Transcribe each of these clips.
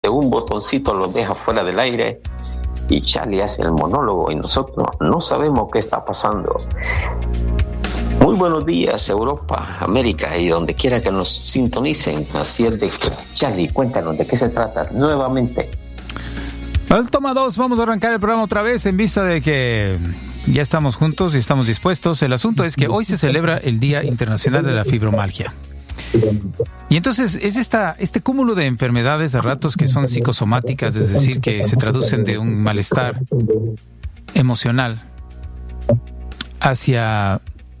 de un botoncito los deja fuera del aire y Charlie hace el monólogo y nosotros no sabemos qué está pasando. Muy buenos días, Europa, América y donde quiera que nos sintonicen. Así es de que, Charlie, cuéntanos de qué se trata nuevamente. Toma 2, vamos a arrancar el programa otra vez en vista de que ya estamos juntos y estamos dispuestos. El asunto es que hoy se celebra el Día Internacional de la Fibromialgia. Y entonces es este cúmulo de enfermedades a ratos que son psicosomáticas, es decir, que se traducen de un malestar emocional hacia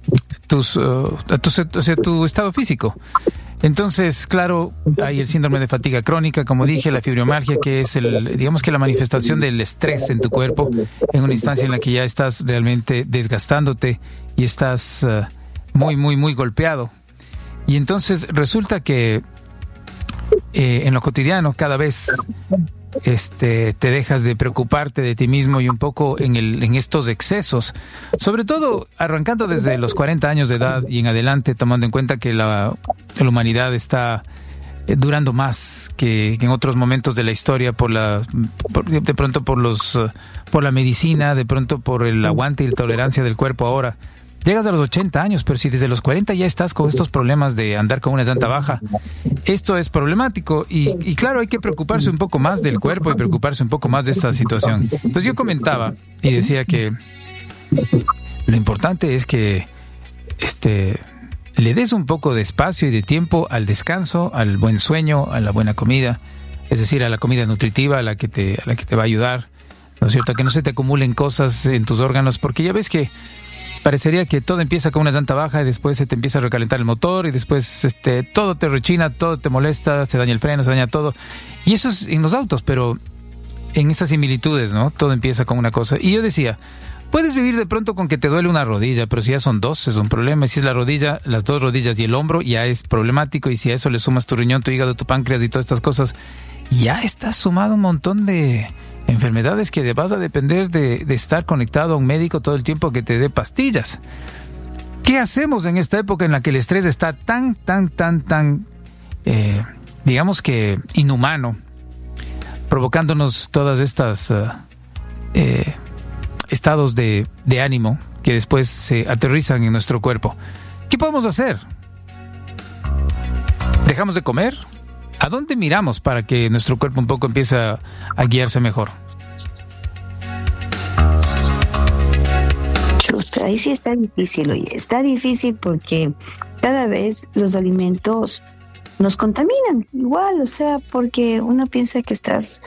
tu estado físico. Entonces, claro, hay el síndrome de fatiga crónica, como dije, la fibromialgia, que es digamos que la manifestación del estrés en tu cuerpo en una instancia en la que ya estás realmente desgastándote y estás muy, muy, muy golpeado. Y entonces resulta que en lo cotidiano cada vez te dejas de preocuparte de ti mismo y un poco en estos excesos, sobre todo arrancando desde los 40 años de edad y en adelante, tomando en cuenta que la humanidad está durando más que en otros momentos de la historia de pronto por la medicina, de pronto por el aguante y la tolerancia del cuerpo ahora. Llegas a los 80 años, pero si desde los 40 ya estás con estos problemas de andar con una llanta baja, esto es problemático y claro, hay que preocuparse un poco más del cuerpo y preocuparse un poco más de esta situación. Entonces yo comentaba y decía que lo importante es que le des un poco de espacio y de tiempo al descanso, al buen sueño, a la buena comida, es decir, a la comida nutritiva, a la que te va a ayudar, ¿no es cierto? Que no se te acumulen cosas en tus órganos, porque ya ves que parecería que todo empieza con una llanta baja y después se te empieza a recalentar el motor y después todo te rechina, todo te molesta, se daña el freno, se daña todo. Y eso es en los autos, pero en esas similitudes, ¿no? Todo empieza con una cosa. Y yo decía, puedes vivir de pronto con que te duele una rodilla, pero si ya son dos, es un problema. Y si es la rodilla, las dos rodillas y el hombro, ya es problemático. Y si a eso le sumas tu riñón, tu hígado, tu páncreas y todas estas cosas, ya estás sumado un montón de enfermedades que vas a depender de estar conectado a un médico todo el tiempo que te dé pastillas. ¿Qué hacemos en esta época en la que el estrés está tan, digamos que inhumano, provocándonos todas estas estados de ánimo que después se aterrizan en nuestro cuerpo? ¿Qué podemos hacer? ¿Dejamos de comer? ¿A dónde miramos para que nuestro cuerpo un poco empiece a guiarse mejor? Ahí sí está difícil, oye. Está difícil porque cada vez los alimentos nos contaminan. Igual, o sea, porque uno piensa que estás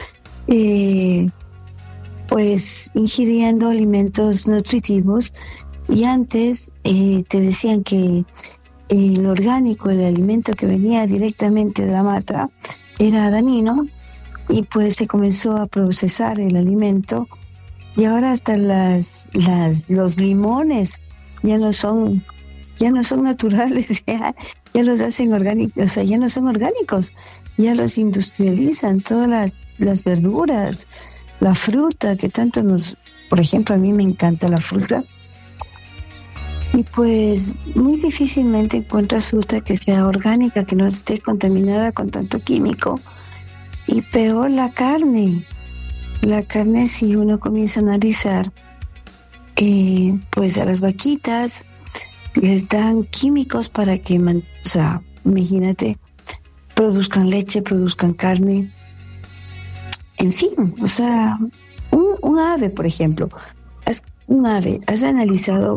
pues ingiriendo alimentos nutritivos y antes te decían que el orgánico, el alimento que venía directamente de la mata, era dañino y pues se comenzó a procesar el alimento y ahora hasta los limones ya no son naturales, ya los hacen orgánicos, o sea, ya no son orgánicos, ya los industrializan, todas las verduras, la fruta que tanto por ejemplo, a mí me encanta la fruta. Y pues muy difícilmente encuentras fruta que sea orgánica, que no esté contaminada con tanto químico. Y peor la carne. La carne, si uno comienza a analizar, pues a las vaquitas les dan químicos para que, o sea, imagínate, produzcan leche, produzcan carne. En fin, o sea, un ave, por ejemplo. ¿Has analizado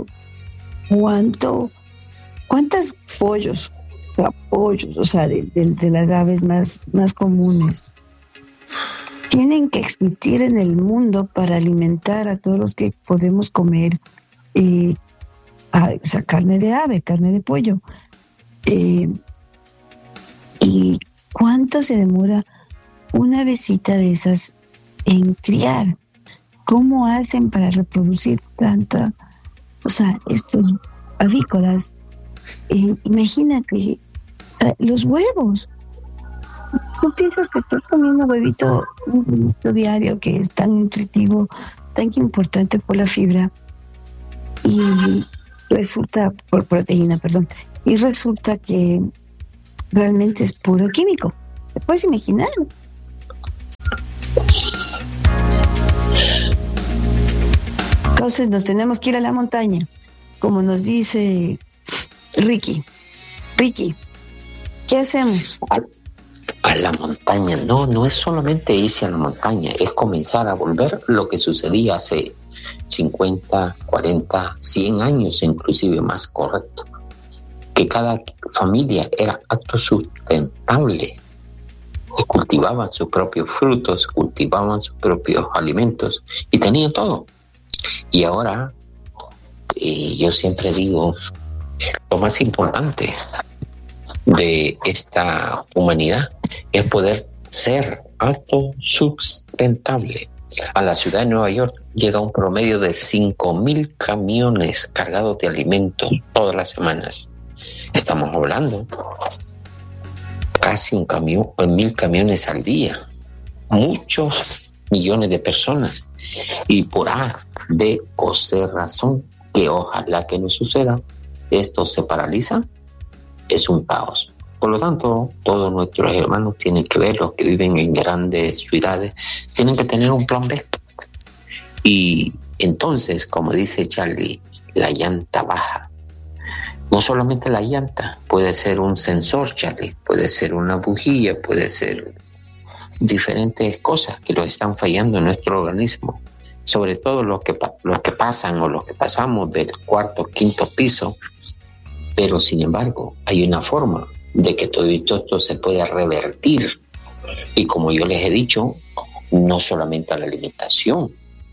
cuántos pollos, o sea, de las aves más comunes tienen que existir en el mundo para alimentar a todos los que podemos comer o sea, carne de ave, carne de pollo? ¿Y cuánto se demora una avecita de esas en criar? ¿Cómo hacen para reproducir tanta? O sea, estos avícolas, imagínate, o sea, los huevos. Tú piensas que estás comiendo huevito diario, que es tan nutritivo, tan importante por la fibra, y resulta, por proteína, perdón, y resulta que realmente es puro químico. ¿Te puedes imaginar? Entonces nos tenemos que ir a la montaña, como nos dice Ricky, ¿qué hacemos? A la montaña, no es solamente irse a la montaña, es comenzar a volver lo que sucedía hace 50, 40, 100 años, inclusive más correcto, que cada familia era autosustentable, cultivaban sus propios frutos, cultivaban sus propios alimentos y tenían todo. Y ahora, yo siempre digo, lo más importante de esta humanidad es poder ser autosustentable. A la ciudad de Nueva York llega un promedio de 5,000 camiones cargados de alimentos todas las semanas. Estamos hablando casi 1,000 camiones al día, muchos millones de personas, y por A, B o C razón, que ojalá que no suceda, esto se paraliza, es un caos. Por lo tanto, todos nuestros hermanos tienen que ver, los que viven en grandes ciudades, tienen que tener un plan B. Y entonces, como dice Charlie, la llanta baja. No solamente la llanta, puede ser un sensor, Charlie, puede ser una bujía, puede ser diferentes cosas que lo están fallando en nuestro organismo. Sobre todo los que pasan o los que pasamos del 4º, 5º piso. Pero sin embargo, hay una forma de que todo esto se pueda revertir. Y como yo les he dicho, no solamente a la alimentación.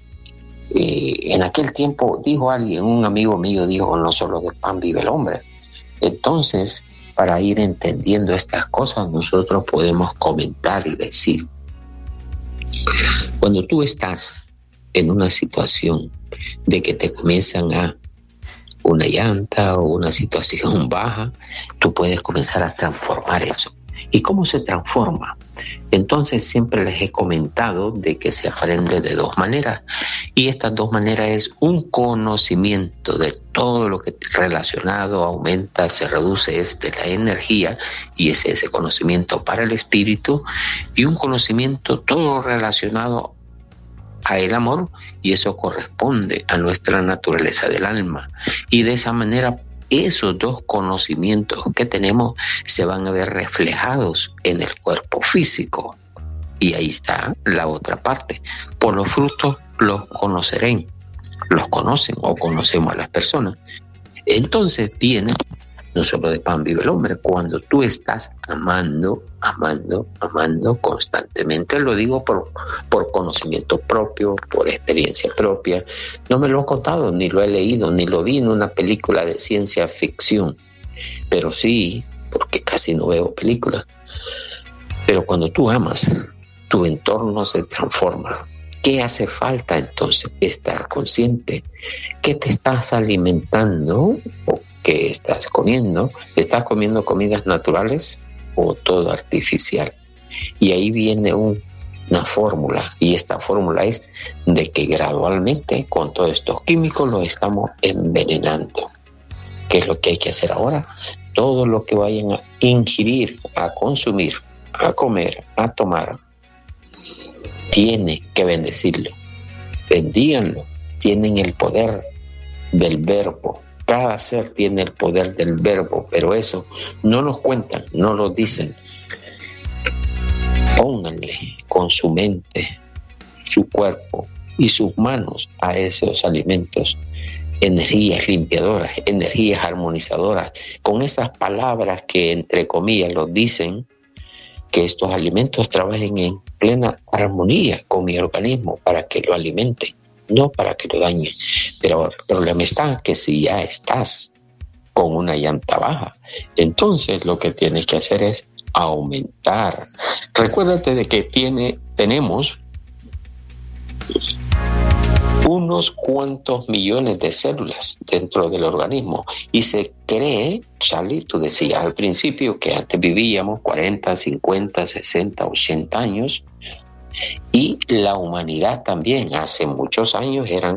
En aquel tiempo dijo alguien, un amigo mío dijo, no solo del pan vive el hombre. Entonces, para ir entendiendo estas cosas, nosotros podemos comentar y decir, cuando tú estás en una situación de que te comienzan a una llanta o una situación baja, tú puedes comenzar a transformar eso. ¿Y cómo se transforma? Entonces siempre les he comentado de que se aprende de 2 maneras, y estas 2 maneras es un conocimiento de todo lo que relacionado aumenta, se reduce, es de la energía, y es ese conocimiento para el espíritu, y un conocimiento todo relacionado a el amor, y eso corresponde a nuestra naturaleza del alma. Y de esa manera esos 2 conocimientos que tenemos se van a ver reflejados en el cuerpo físico. Y ahí está la otra parte. Por los frutos los conocerán, los conocen o conocemos a las personas. Entonces viene, no solo de pan vive el hombre, cuando tú estás amando constantemente. Lo digo por conocimiento propio, por experiencia propia. No me lo he contado, ni lo he leído, ni lo vi en una película de ciencia ficción, pero sí, porque casi no veo películas. Pero cuando tú amas, tu entorno se transforma. ¿Qué hace falta entonces? Estar consciente. ¿Qué te estás alimentando o qué estás comiendo? ¿Estás comiendo comidas naturales o todo artificial? Y ahí viene una fórmula, y esta fórmula es de que gradualmente con todos estos químicos los estamos envenenando. ¿Qué es lo que hay que hacer ahora? Todo lo que vayan a ingerir, a consumir, a comer, a tomar, tiene que bendecirlo, bendíganlo. Tienen el poder del verbo. Cada ser tiene el poder del verbo, pero eso no nos cuentan, no lo dicen. Pónganle con su mente, su cuerpo y sus manos a esos alimentos energías limpiadoras, energías armonizadoras, con esas palabras que entre comillas los dicen, que estos alimentos trabajen en plena armonía con mi organismo para que lo alimente, no para que lo dañe. Pero el problema está que si ya estás con una llanta baja, entonces lo que tienes que hacer es aumentar. Recuérdate de que tenemos unos cuantos millones de células dentro del organismo, y se cree, Charlie, tú decías al principio que antes vivíamos 40, 50, 60, 80 años, y la humanidad también hace muchos años eran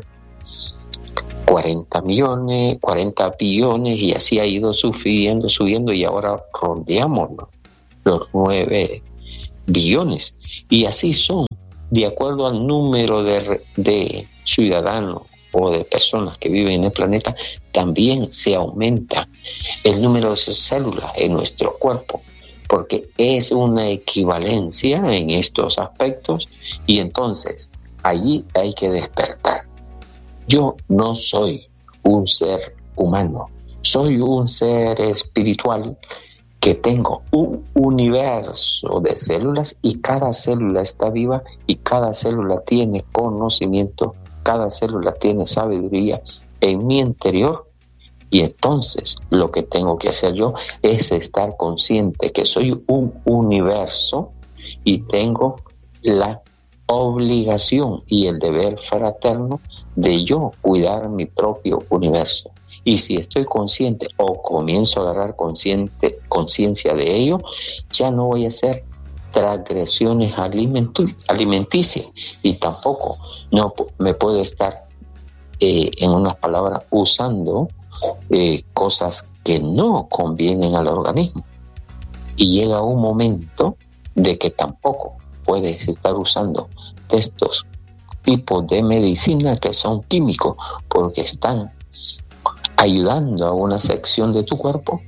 40 millones, 40 billones, y así ha ido subiendo, y ahora rondeamos los 9 billones, y así son, de acuerdo al número de ciudadanos o de personas que viven en el planeta, también se aumenta el número de células en nuestro cuerpo, porque es una equivalencia en estos aspectos, y entonces allí hay que despertar. Yo no soy un ser humano, soy un ser espiritual que tengo un universo de células, y cada célula está viva, y cada célula tiene conocimiento, cada célula tiene sabiduría en mi interior. Y entonces lo que tengo que hacer yo es estar consciente que soy un universo y tengo la obligación y el deber fraterno de yo cuidar mi propio universo. Y si estoy consciente o comienzo a agarrar conciencia de ello, ya no voy a hacer transgresiones alimenticias, y tampoco no me puedo estar, en unas palabras, usando cosas que no convienen al organismo. Y llega un momento de que tampoco puedes estar usando estos tipos de medicina que son químicos, porque están ayudando a una sección de tu cuerpo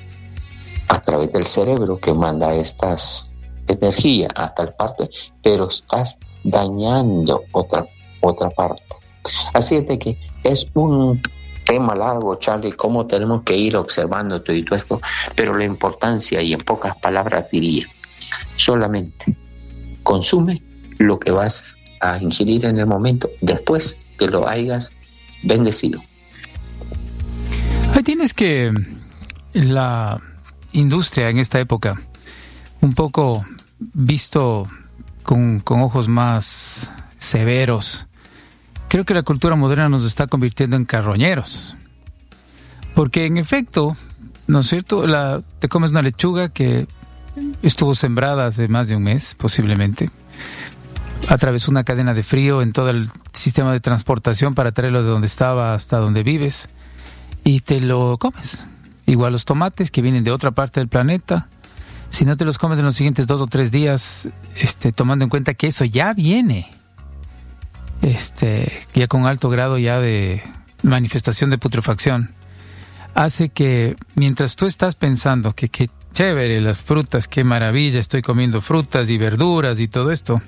a través del cerebro que manda estas energías a tal parte, pero estás dañando otra parte. Así es de que es un tema largo, Charlie, cómo tenemos que ir observando todo esto, pero la importancia, y en pocas palabras diría, solamente consume lo que vas a ingerir en el momento, después que lo hayas bendecido. Ahí tienes que la industria en esta época, un poco visto con ojos más severos, creo que la cultura moderna nos está convirtiendo en carroñeros. Porque en efecto, ¿no es cierto? Te comes una lechuga que estuvo sembrada hace más de un mes, posiblemente. Atravesó una cadena de frío en todo el sistema de transportación para traerlo de donde estaba hasta donde vives. Y te lo comes. Igual los tomates que vienen de otra parte del planeta. Si no te los comes en los siguientes 2 o 3 días, tomando en cuenta que eso ya viene, ya con alto grado ya de manifestación de putrefacción, hace que mientras tú estás pensando que qué chévere las frutas, qué maravilla, estoy comiendo frutas y verduras y todo esto,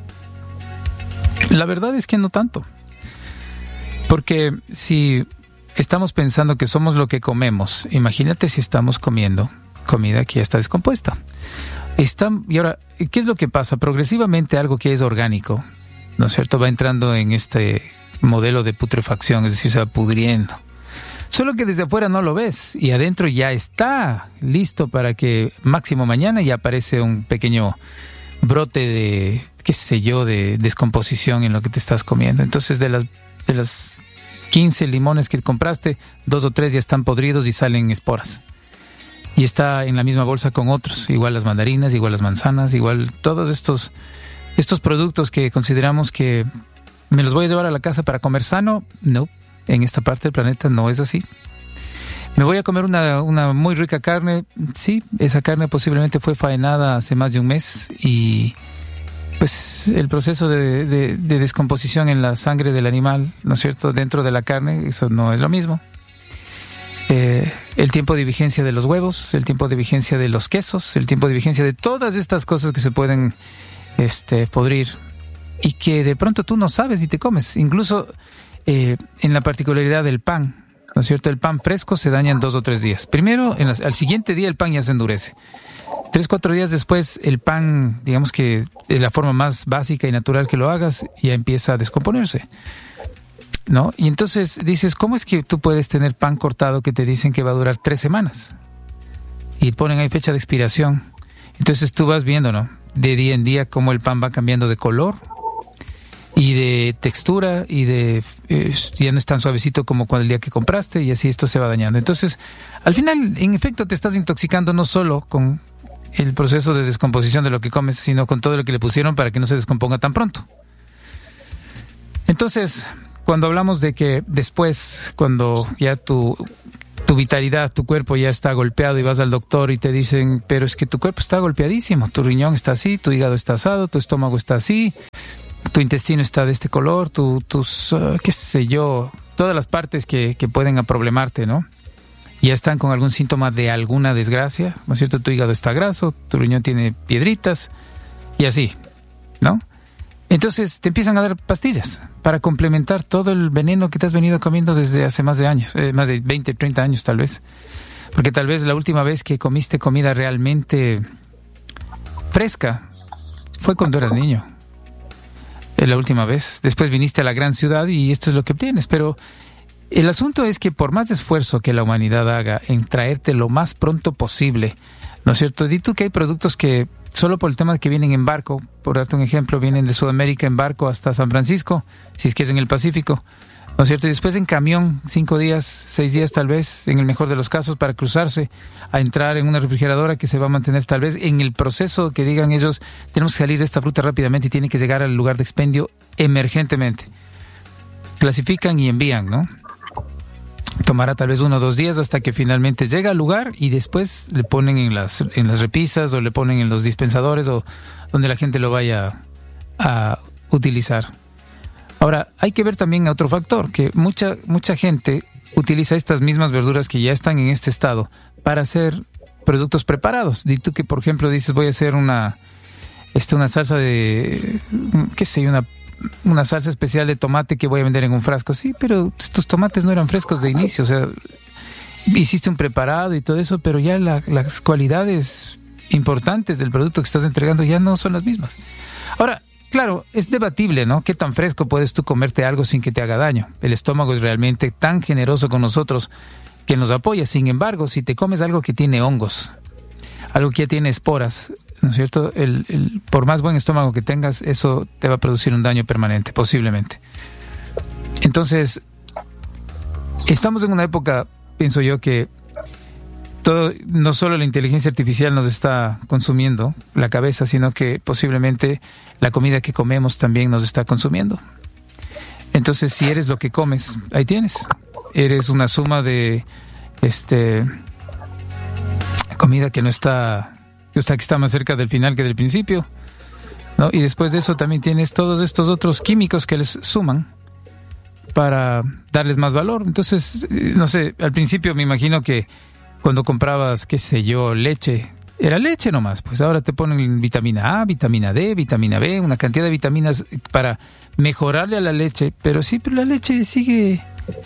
la verdad es que no tanto. Porque si estamos pensando que somos lo que comemos, imagínate si estamos comiendo comida que ya está descompuesta. Y ahora, ¿qué es lo que pasa? Progresivamente algo que es orgánico, ¿no es cierto?, va entrando en este modelo de putrefacción, es decir, se va pudriendo. Solo que desde afuera no lo ves, y adentro ya está listo para que máximo mañana ya aparece un pequeño brote de, qué sé yo, de descomposición en lo que te estás comiendo. Entonces de las 15 limones que compraste, 2 o 3 ya están podridos y salen esporas. Y está en la misma bolsa con otros, igual las mandarinas, igual las manzanas, igual todos estos productos que consideramos que me los voy a llevar a la casa para comer sano. No, en esta parte del planeta no es así. ¿Me voy a comer una muy rica carne? Sí, esa carne posiblemente fue faenada hace más de un mes, y pues el proceso de descomposición en la sangre del animal, ¿no es cierto?, dentro de la carne, eso no es lo mismo. El tiempo de vigencia de los huevos, el tiempo de vigencia de los quesos, el tiempo de vigencia de todas estas cosas que se pueden podrir y que de pronto tú no sabes y te comes. Incluso en la particularidad del pan, ¿no es cierto? El pan fresco se daña en 2 o 3 días. Primero, al siguiente día el pan ya se endurece. 3 o 4 días después el pan, digamos que de la forma más básica y natural que lo hagas, ya empieza a descomponerse, ¿no? Y entonces dices, ¿cómo es que tú puedes tener pan cortado que te dicen que va a durar 3 semanas? Y ponen ahí fecha de expiración. Entonces tú vas viendo, ¿no?, de día en día cómo el pan va cambiando de color y de textura, y ya no es tan suavecito como el día que compraste, y así esto se va dañando. Entonces, al final, en efecto, te estás intoxicando no solo con el proceso de descomposición de lo que comes, sino con todo lo que le pusieron para que no se descomponga tan pronto. Entonces, cuando hablamos de que después, cuando ya tu vitalidad, tu cuerpo ya está golpeado y vas al doctor y te dicen, pero es que tu cuerpo está golpeadísimo, tu riñón está así, tu hígado está asado, tu estómago está así, tu intestino está de este color, tus qué sé yo, todas las partes que pueden aproblemarte, ¿no? Ya están con algún síntoma de alguna desgracia, ¿no es cierto? Tu hígado está graso, tu riñón tiene piedritas y así, ¿no? Entonces te empiezan a dar pastillas para complementar todo el veneno que te has venido comiendo desde hace más de años, más de 20, 30 años tal vez. Porque tal vez la última vez que comiste comida realmente fresca fue cuando eras niño. La última vez. Después viniste a la gran ciudad y esto es lo que obtienes. Pero el asunto es que por más esfuerzo que la humanidad haga en traerte lo más pronto posible, ¿no es cierto? Di tú que hay productos que solo por el tema de que vienen en barco, por darte un ejemplo, vienen de Sudamérica en barco hasta San Francisco, si es que es en el Pacífico, ¿no es cierto? Y después en camión, 5 días, 6 días tal vez, en el mejor de los casos, para cruzarse, a entrar en una refrigeradora que se va a mantener tal vez en el proceso que digan ellos, tenemos que salir de esta fruta rápidamente y tiene que llegar al lugar de expendio emergentemente. Clasifican y envían, ¿no? Tomará tal vez 1 o 2 días hasta que finalmente llega al lugar y después le ponen en las repisas o le ponen en los dispensadores o donde la gente lo vaya a utilizar. Ahora, hay que ver también otro factor, que mucha gente utiliza estas mismas verduras que ya están en este estado para hacer productos preparados. Di tú que, por ejemplo, dices, voy a hacer una salsa de, qué sé, una salsa especial de tomate que voy a vender en un frasco. Sí, pero tus tomates no eran frescos de inicio, o sea, hiciste un preparado y todo eso, pero ya las cualidades importantes del producto que estás entregando ya no son las mismas. Ahora, claro, es debatible, ¿no? ¿Qué tan fresco puedes tú comerte algo sin que te haga daño? El estómago es realmente tan generoso con nosotros que nos apoya. Sin embargo, si te comes algo que tiene hongos, algo que ya tiene esporas, ¿no es cierto? Por más buen estómago que tengas, eso te va a producir un daño permanente, posiblemente. Entonces, estamos en una época, pienso yo, que no solo la inteligencia artificial nos está consumiendo la cabeza, sino que posiblemente la comida que comemos también nos está consumiendo. Entonces, si eres lo que comes, ahí tienes. Eres una suma de comida que que está más cerca del final que del principio, ¿no? Y después de eso también tienes todos estos otros químicos que les suman para darles más valor. Entonces, no sé, al principio me imagino que cuando comprabas, qué sé yo, leche, era leche nomás, pues ahora te ponen vitamina A, vitamina D, vitamina B, una cantidad de vitaminas para mejorarle a la leche, pero la leche sigue...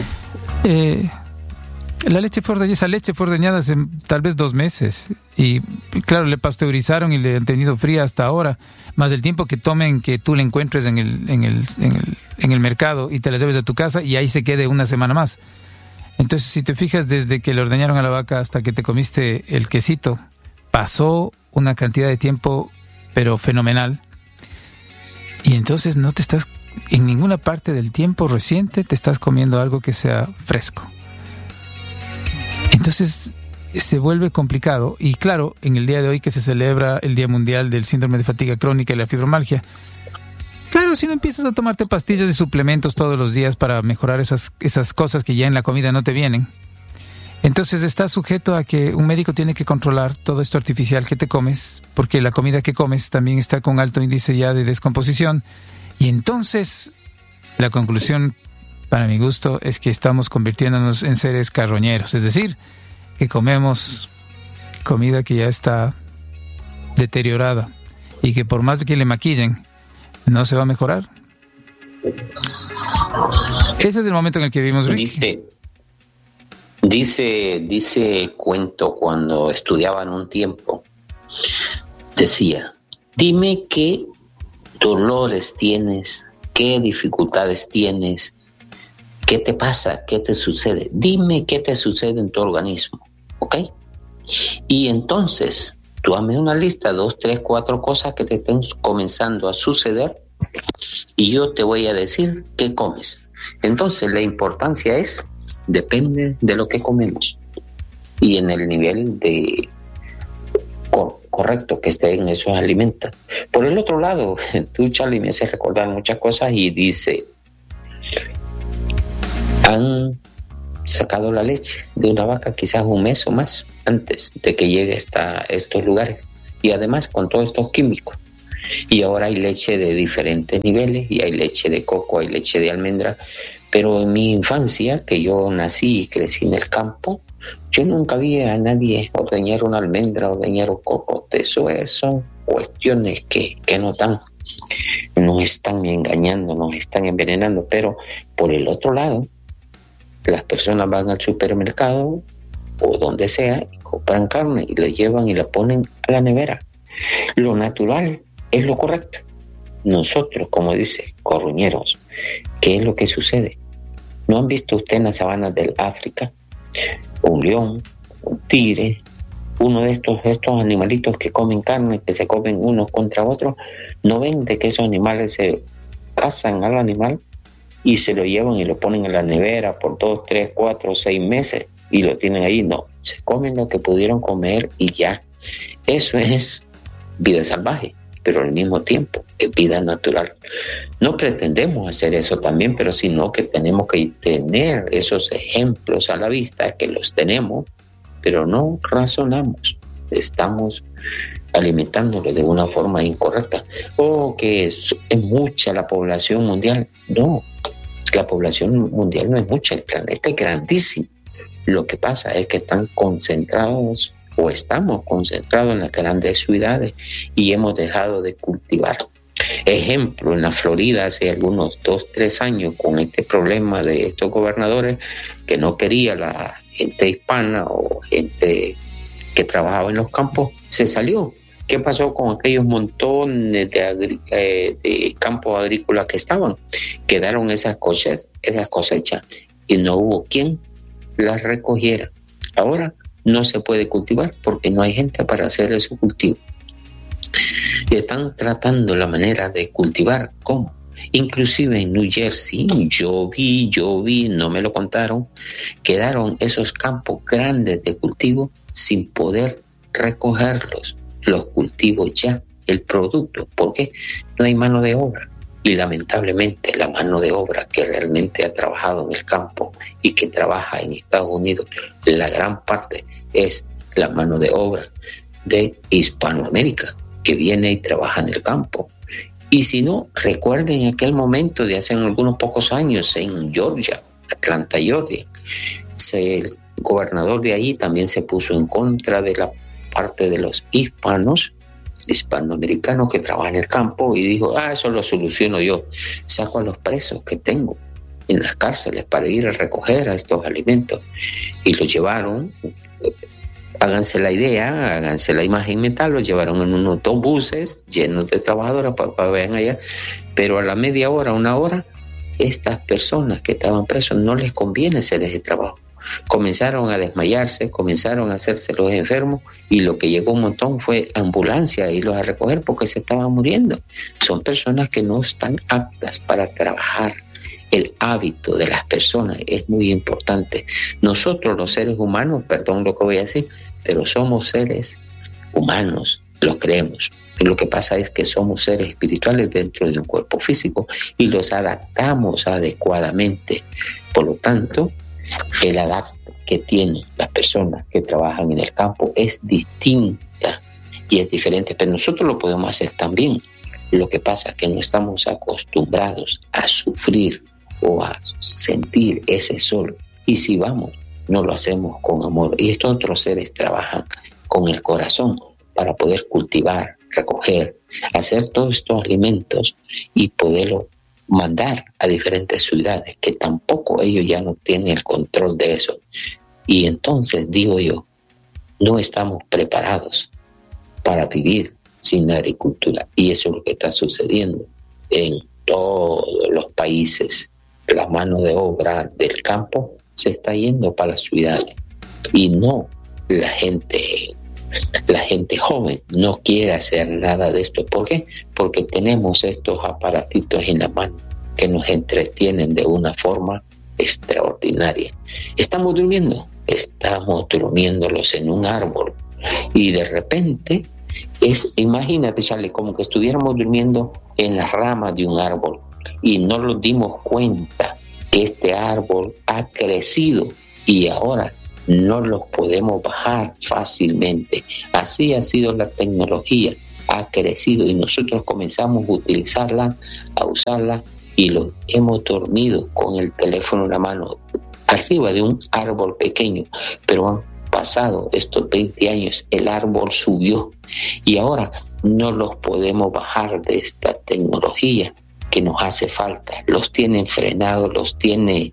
esa leche fue ordeñada hace tal vez 2 meses y claro, le pasteurizaron y le han tenido fría hasta ahora, más el tiempo que tomen que tú la encuentres en el mercado y te la lleves a tu casa y ahí se quede 1 semana más. Entonces, si te fijas, desde que le ordeñaron a la vaca hasta que te comiste el quesito, pasó una cantidad de tiempo, pero fenomenal. Y entonces no te estás, en ninguna parte del tiempo reciente, te estás comiendo algo que sea fresco. Entonces se vuelve complicado. Y claro, en el día de hoy que se celebra el Día Mundial del Síndrome de Fatiga Crónica y la Fibromialgia, claro, si no empiezas a tomarte pastillas y suplementos todos los días para mejorar esas cosas que ya en la comida no te vienen, entonces estás sujeto a que un médico tiene que controlar todo esto artificial que te comes, porque la comida que comes también está con alto índice ya de descomposición. Y entonces la conclusión, para mi gusto, es que estamos convirtiéndonos en seres carroñeros, es decir, que comemos comida que ya está deteriorada y que por más que le maquillen, no se va a mejorar. Ese es el momento en el que vivimos, Rick. Dice cuento, cuando estudiaban un tiempo, decía, dime qué dolores tienes, qué dificultades tienes, qué te pasa, qué te sucede, dime qué te sucede en tu organismo, ¿ok? Y entonces tú hazme una lista, 2, 3, 4 cosas que te estén comenzando a suceder y yo te voy a decir qué comes. Entonces la importancia depende de lo que comemos y en el nivel de correcto que esté en esos alimentos. Por el otro lado, tú, Charlie, me haces recordar muchas cosas y dice, han sacado la leche de una vaca quizás 1 mes o más antes de que llegue a estos lugares, y además con todos estos químicos, Y ahora hay leche de diferentes niveles, y hay leche de coco, hay leche de almendra. Pero en mi infancia, que yo nací y crecí en el campo, yo nunca vi a nadie ordeñar una almendra, ordeñar un coco. Eso son cuestiones que nos están engañando, nos están envenenando. Pero por el otro lado, las personas van al supermercado o donde sea y compran carne y la llevan y la ponen a la nevera. Lo natural es lo correcto. Nosotros, como dice Corruñeros, ¿qué es lo que sucede? ¿No han visto ustedes en las sabanas del África un león, un tigre, uno de estos animalitos que comen carne, que se comen unos contra otros? ¿No ven de que esos animales se cazan al animal y se lo llevan y lo ponen en la nevera por 2, 3, 4, 6 meses y lo tienen ahí? No, se comen lo que pudieron comer y ya. Eso es vida salvaje, pero al mismo tiempo es vida natural. No pretendemos hacer eso también, pero sino que tenemos que tener esos ejemplos a la vista, que los tenemos, pero no razonamos. Estamos alimentándolo de una forma incorrecta. Que es mucha la población mundial. No, la población mundial no es mucha, el planeta es grandísimo. Lo que pasa es que están concentrados o estamos concentrados en las grandes ciudades y hemos dejado de cultivar. Ejemplo, en la Florida hace algunos 2, 3 años, con este problema de estos gobernadores que no quería la gente hispana o gente que trabajaba en los campos, se salió. ¿Qué pasó con aquellos montones de campos agrícolas que estaban? Quedaron esas cosechas y no hubo quien las recogiera. Ahora no se puede cultivar porque no hay gente para hacer ese cultivo. Y están tratando la manera de cultivar. ¿Cómo? Inclusive en New Jersey, yo vi, no me lo contaron, quedaron esos campos grandes de cultivo sin poder recogerlos, los cultivos ya, el producto. ¿Por qué? No hay mano de obra. Y lamentablemente la mano de obra que realmente ha trabajado en el campo y que trabaja en Estados Unidos, la gran parte es la mano de obra de Hispanoamérica, que viene y trabaja en el campo. Y si no, recuerden aquel momento de hace algunos pocos años en Georgia, Atlanta, Georgia, el gobernador de ahí también se puso en contra de la parte de los hispanoamericanos que trabajan en el campo, y dijo, eso lo soluciono yo, saco a los presos que tengo en las cárceles para ir a recoger a estos alimentos. Y los llevaron, háganse la idea, háganse la imagen mental, los llevaron en unos autobuses llenos de trabajadoras para vean allá, pero a la media hora, 1 hora, estas personas que estaban presos no les conviene hacer ese trabajo. Comenzaron a desmayarse, comenzaron a hacerse los enfermos, y lo que llegó un montón fue ambulancia a irlos a recoger porque se estaban muriendo. Son personas que no están aptas para trabajar. El hábito de las personas es muy importante. Nosotros los seres humanos, perdón lo que voy a decir, pero somos seres humanos, los creemos. Lo que pasa es que somos seres espirituales dentro de un cuerpo físico y los adaptamos adecuadamente. Por lo tanto, el edad que tienen las personas que trabajan en el campo es distinta y es diferente, pero nosotros lo podemos hacer también. Lo que pasa es que no estamos acostumbrados a sufrir o a sentir ese sol, y si vamos, no lo hacemos con amor. Y estos otros seres trabajan con el corazón para poder cultivar, recoger, hacer todos estos alimentos y poderlo mandar a diferentes ciudades, que tampoco ellos ya no tienen el control de eso. Y entonces digo yo, no estamos preparados para vivir sin agricultura, y eso es lo que está sucediendo en todos los países. La mano de obra del campo se está yendo para las ciudades, y no la gente joven no quiere hacer nada de esto. ¿Por qué? Porque tenemos estos aparatitos en la mano que nos entretienen de una forma extraordinaria. Estamos durmiéndolos en un árbol, y de repente imagínate, Charlie, como que estuviéramos durmiendo en las ramas de un árbol y no nos dimos cuenta que este árbol ha crecido y ahora no los podemos bajar fácilmente. Así ha sido la tecnología. ha crecido y nosotros comenzamos a utilizarla, a usarla, y lo hemos dormido con el teléfono en la mano arriba de un árbol pequeño, pero han pasado estos 20 años, el árbol subió y ahora no los podemos bajar de esta tecnología que nos hace falta. Los tienen frenados, los tiene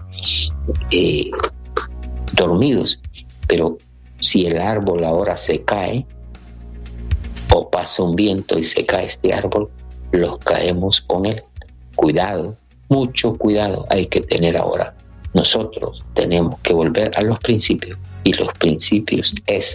dormidos, pero si el árbol ahora se cae o pasa un viento y se cae este árbol, los caemos con él. Cuidado, mucho cuidado hay que tener ahora. Nosotros tenemos que volver a los principios, y los principios es: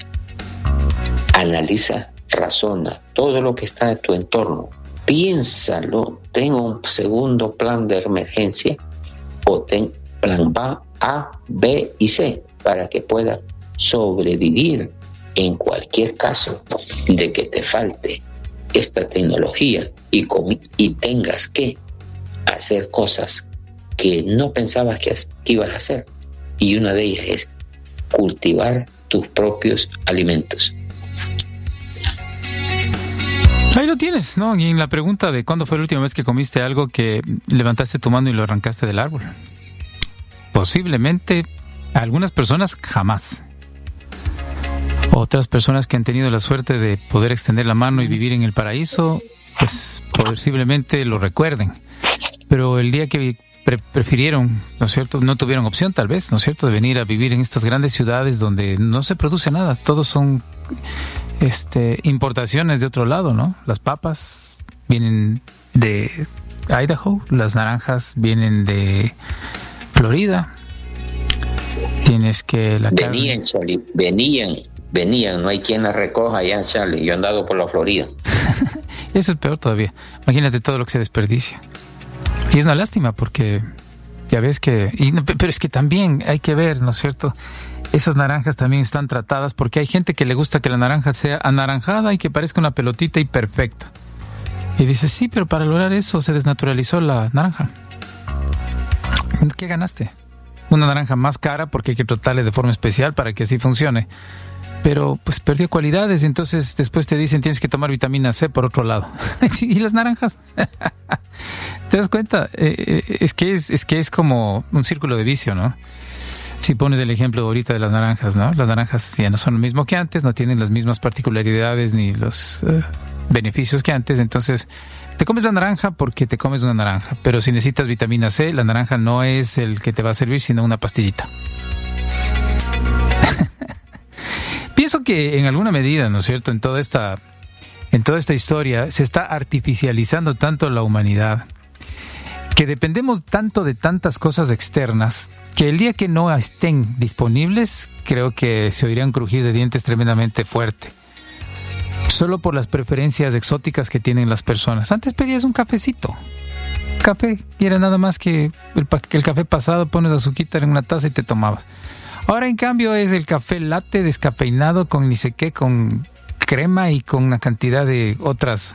analiza, razona todo lo que está en tu entorno, piénsalo, ten un segundo plan de emergencia o ten plan A, B y C para que puedas sobrevivir en cualquier caso de que te falte esta tecnología y tengas que hacer cosas que no pensabas que ibas a hacer, y una de ellas es cultivar tus propios alimentos. Ahí lo tienes, ¿no? Y en la pregunta de cuándo fue la última vez que comiste algo que levantaste tu mano y lo arrancaste del árbol. Posiblemente algunas personas jamás. Otras personas que han tenido la suerte de poder extender la mano y vivir en el paraíso, pues posiblemente lo recuerden. Pero el día que prefirieron, ¿no es cierto?, no tuvieron opción tal vez, ¿no es cierto?, de venir a vivir en estas grandes ciudades donde no se produce nada, todos son importaciones de otro lado, ¿no? Las papas vienen de Idaho, las naranjas vienen de Florida. Tienes que venían, Charlie, venían, no hay quien las recoja allá, Charlie. Yo he andado por la Florida. Eso es peor todavía. Imagínate todo lo que se desperdicia. Y es una lástima porque ya ves que... pero es que también hay que ver, ¿no es cierto? Esas naranjas también están tratadas porque hay gente que le gusta que la naranja sea anaranjada y que parezca una pelotita y perfecta. Y dices, sí, pero para lograr eso se desnaturalizó la naranja. ¿Qué ganaste? Una naranja más cara porque hay que tratarle de forma especial para que así funcione. Pero pues perdió cualidades, entonces después te dicen tienes que tomar vitamina C por otro lado. ¿Y las naranjas? ¿Te das cuenta? Es que es como un círculo de vicio, ¿no? Si pones el ejemplo ahorita de las naranjas, ¿no? Las naranjas ya no son lo mismo que antes, no tienen las mismas particularidades ni los beneficios que antes, entonces te comes la naranja porque te comes una naranja, pero si necesitas vitamina C, la naranja no es el que te va a servir, sino una pastillita. Pienso que en alguna medida, ¿no es cierto?, en toda esta historia se está artificializando tanto la humanidad, que dependemos tanto de tantas cosas externas, que el día que no estén disponibles, creo que se oirían crujir de dientes tremendamente fuerte. Solo por las preferencias exóticas que tienen las personas. Antes pedías un cafecito. Café, y era nada más que el café pasado, pones azuquita en una taza y te tomabas. Ahora, en cambio, es el café latte descafeinado con ni sé qué, con crema y con una cantidad de otras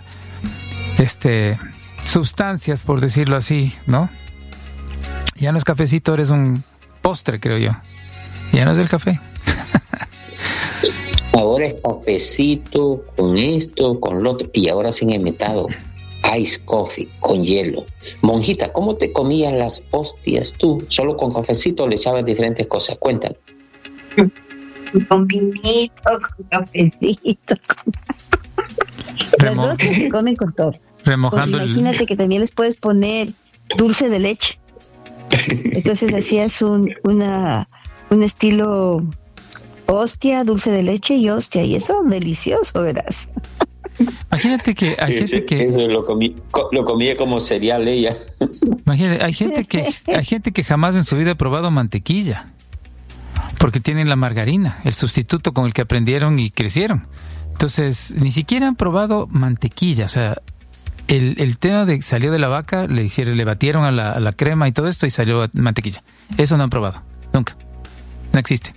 sustancias, por decirlo así, ¿no? Ya no es cafecito, eres un postre, creo yo. Ya no es el café. Ahora es cafecito con esto, con lo otro, y ahora sin emmetado. Ice coffee con hielo. Monjita, ¿cómo te comías las hostias tú? ¿Solo con cafecito o le echabas diferentes cosas? Cuéntame. Con vinito, con cafecito. Las dos se comen con todo. Remojando. Pues imagínate que también les puedes poner dulce de leche. Entonces hacías un estilo hostia, dulce de leche y hostia, y eso delicioso, verás. Imagínate que hay gente que... Eso lo comía como cereal ella. Imagínate, hay gente que jamás en su vida ha probado mantequilla, porque tienen la margarina, el sustituto con el que aprendieron y crecieron. Entonces, ni siquiera han probado mantequilla. O sea, el tema de salió de la vaca, le batieron a la crema y todo esto y salió mantequilla. Eso no han probado, nunca. No existe.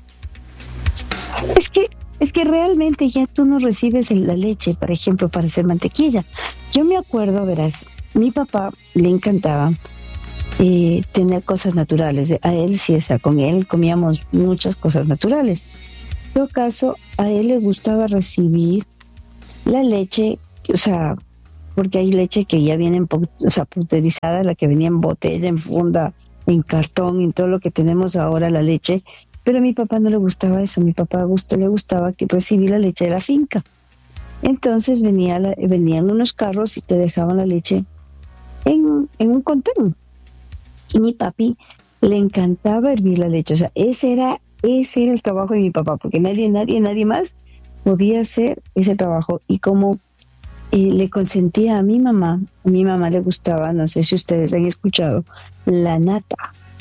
Es que realmente ya tú no recibes la leche, por ejemplo, para hacer mantequilla. Yo me acuerdo, verás, mi papá le encantaba tener cosas naturales. A él sí, o sea, con él comíamos muchas cosas naturales. En todo caso, a él le gustaba recibir la leche o sea, porque hay leche que ya viene pasteurizada, la que venía en botella, en funda, en cartón, en todo lo que tenemos ahora, la leche. Pero a mi papá no le gustaba eso. A mi papá le gustaba que recibir la leche de la finca. Entonces venían unos carros y te dejaban la leche en un contén. Y mi papi le encantaba hervir la leche. O sea, ese era el trabajo de mi papá, porque nadie más podía hacer ese trabajo. Y como le consentía a mi mamá le gustaba, no sé si ustedes han escuchado, la nata.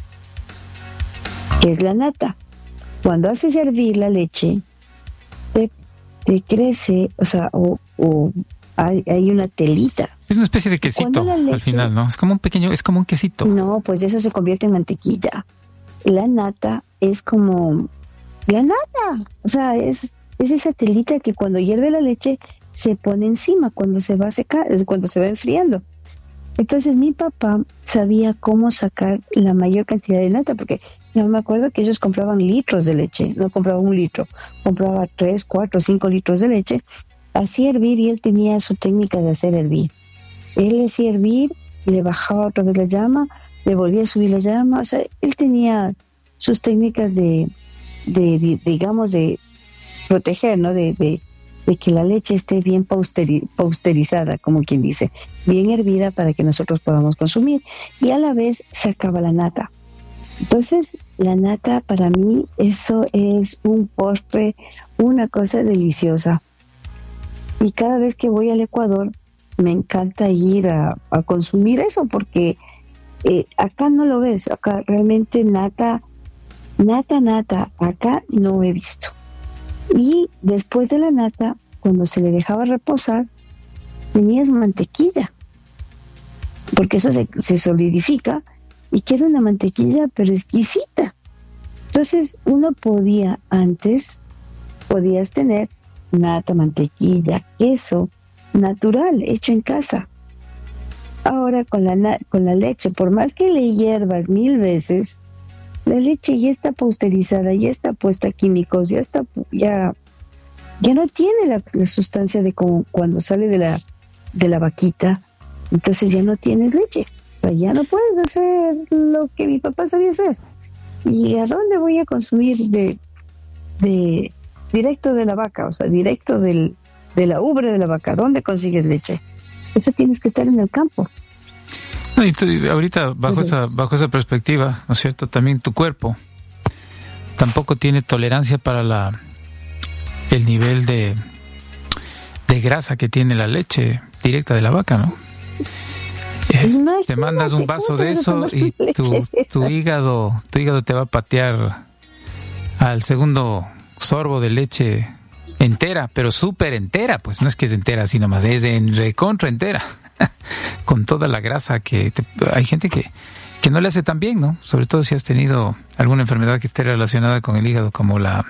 ¿Qué es la nata? Cuando haces hervir la leche, te crece, o sea, hay una telita. Es una especie de quesito al final, ¿no? Es como un quesito. No, pues eso se convierte en mantequilla. La nata es como la nata, o sea, es esa telita que cuando hierve la leche se pone encima cuando se va a secar, cuando se va enfriando. Entonces mi papá sabía cómo sacar la mayor cantidad de nata, porque yo me acuerdo que ellos compraban litros de leche, no compraba 1 litro, compraba 3, 4, 5 litros de leche, hacía hervir y él tenía su técnica de hacer hervir. Él hacía hervir, le bajaba otra vez la llama, le volvía a subir la llama, o sea, él tenía sus técnicas de proteger, ¿no? De que la leche esté bien pasteurizada, como quien dice, bien hervida para que nosotros podamos consumir, y a la vez sacaba la nata. Entonces, la nata para mí, eso es un postre, una cosa deliciosa. Y cada vez que voy al Ecuador, me encanta ir a consumir eso, porque acá no lo ves, acá realmente nata, acá no he visto. Y después de la nata, cuando se le dejaba reposar, tenías mantequilla, porque eso se solidifica y queda una mantequilla pero exquisita. Entonces podías tener nata, mantequilla, queso natural, hecho en casa. Ahora con la leche, por más que le hiervas 1000 veces, la leche ya está pasteurizada, ya está puesta químicos, ya no tiene la sustancia de como cuando sale de la vaquita. Entonces ya no tienes leche, o sea, ya no puedes hacer lo que mi papá sabía hacer. ¿Y a dónde voy a consumir de directo de la vaca, o sea, directo de la ubre de la vaca? ¿Dónde consigues leche? Eso tienes que estar en el campo. No, y tú, ahorita bajo esa perspectiva, ¿no es cierto? También tu cuerpo tampoco tiene tolerancia para el nivel de grasa que tiene la leche directa de la vaca, ¿no? Te mandas un vaso de eso y tu hígado te va a patear al segundo sorbo de leche entera, pero súper entera, pues no es que es entera así nomás, es recontra entera, con toda la grasa que hay gente que no le hace tan bien, ¿no? Sobre todo si has tenido alguna enfermedad que esté relacionada con el hígado, como la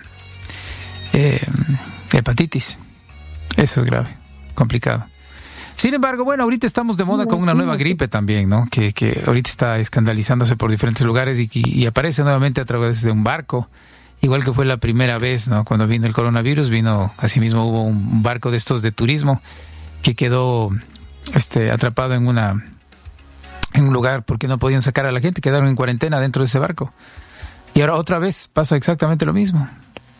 hepatitis. Eso es grave, complicado. Sin embargo, bueno, ahorita estamos de moda con una nueva gripe también, ¿no? Que ahorita está escandalizándose por diferentes lugares y aparece nuevamente a través de un barco. Igual que fue la primera vez, ¿no? Cuando vino el coronavirus, asimismo hubo un barco de estos de turismo que quedó atrapado en un lugar porque no podían sacar a la gente, quedaron en cuarentena dentro de ese barco. Y ahora otra vez pasa exactamente lo mismo.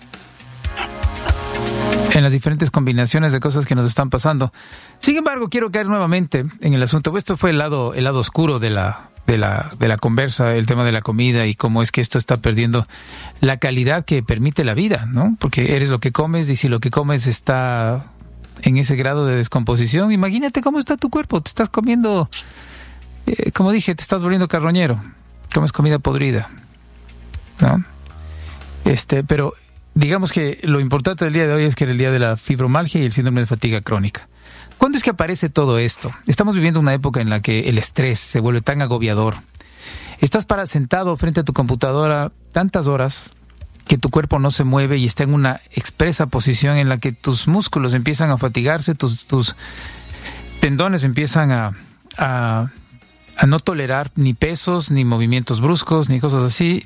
En las diferentes combinaciones de cosas que nos están pasando. Sin embargo, quiero caer nuevamente en el asunto. Esto fue el lado oscuro de la conversa, el tema de la comida y cómo es que esto está perdiendo la calidad que permite la vida, ¿no? Porque eres lo que comes, y si lo que comes está en ese grado de descomposición, imagínate cómo está tu cuerpo. Te estás comiendo, como dije, te estás volviendo carroñero, comes comida podrida, ¿no? Pero digamos que lo importante del día de hoy es que era el día de la fibromialgia y el síndrome de fatiga crónica. ¿Cuándo es que aparece todo esto? Estamos viviendo una época en la que el estrés se vuelve tan agobiador. Estás sentado frente a tu computadora tantas horas que tu cuerpo no se mueve y está en una expresa posición en la que tus músculos empiezan a fatigarse, tus tendones empiezan a no tolerar ni pesos, ni movimientos bruscos, ni cosas así.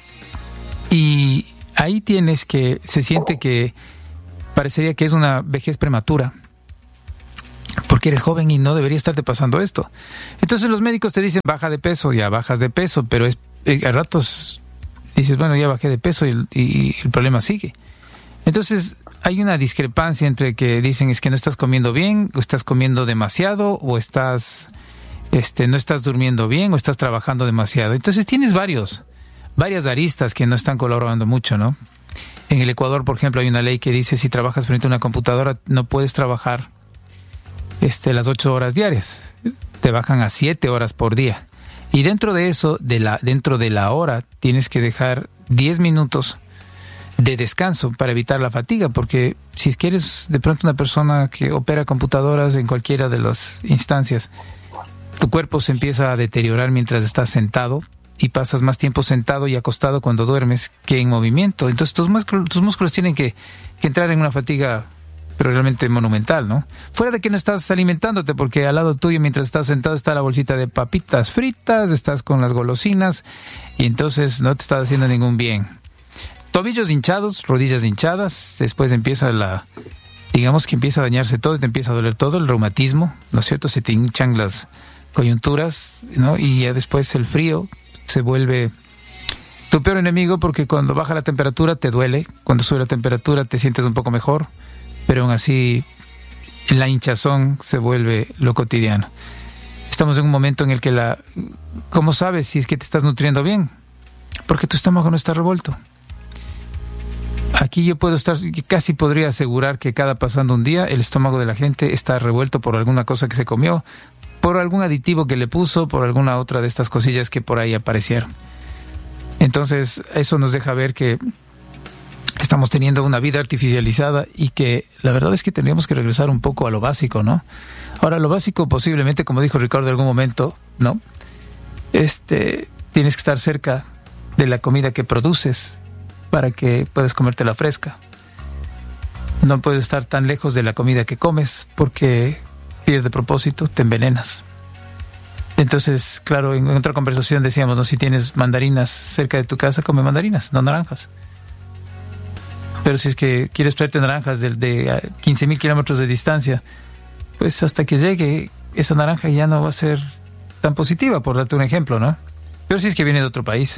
Y ahí se siente que parecería que es una vejez prematura. porque eres joven y no debería estarte pasando esto. Entonces los médicos te dicen, baja de peso, ya bajas de peso, pero a ratos dices, bueno, ya bajé de peso y el problema sigue. Entonces hay una discrepancia entre que dicen es que no estás comiendo bien, o estás comiendo demasiado, o estás no estás durmiendo bien, o estás trabajando demasiado. Entonces tienes varias aristas que no están colaborando mucho, ¿no? En el Ecuador, por ejemplo, hay una ley que dice si trabajas frente a una computadora no puedes trabajar las 8 horas diarias. Te bajan a 7 horas por día. Y dentro de eso, dentro de la hora, tienes que dejar 10 minutos de descanso para evitar la fatiga, porque si es que eres de pronto una persona que opera computadoras en cualquiera de las instancias, tu cuerpo se empieza a deteriorar mientras estás sentado y pasas más tiempo sentado y acostado cuando duermes que en movimiento. Entonces tus músculos tienen que entrar en una fatiga pero realmente monumental, ¿no? Fuera de que no estás alimentándote, porque al lado tuyo mientras estás sentado está la bolsita de papitas fritas, estás con las golosinas y entonces no te estás haciendo ningún bien. Tobillos hinchados, rodillas hinchadas, después empieza digamos que empieza a dañarse todo, te empieza a doler todo, el reumatismo, ¿no es cierto? Se te hinchan las coyunturas, ¿no? Y ya después el frío se vuelve tu peor enemigo, porque cuando baja la temperatura te duele, cuando sube la temperatura te sientes un poco mejor, pero aún así la hinchazón se vuelve lo cotidiano. Estamos en un momento en el que ¿cómo sabes si es que te estás nutriendo bien? Porque tu estómago no está revuelto. Aquí yo casi podría asegurar que cada pasando un día el estómago de la gente está revuelto por alguna cosa que se comió, por algún aditivo que le puso, por alguna otra de estas cosillas que por ahí aparecieron. Entonces eso nos deja ver que estamos teniendo una vida artificializada y que la verdad es que tendríamos que regresar un poco a lo básico, ¿no? Ahora, lo básico posiblemente, como dijo Ricardo en algún momento, ¿no? Tienes que estar cerca de la comida que produces para que puedas comértela fresca. No puedes estar tan lejos de la comida que comes porque pierde propósito, te envenenas. Entonces, claro, en otra conversación decíamos, ¿no? Si tienes mandarinas cerca de tu casa, come mandarinas, no naranjas. Pero si es que quieres traerte naranjas de 15,000 kilómetros de distancia, pues hasta que llegue esa naranja ya no va a ser tan positiva, por darte un ejemplo, ¿no? Pero si es que viene de otro país,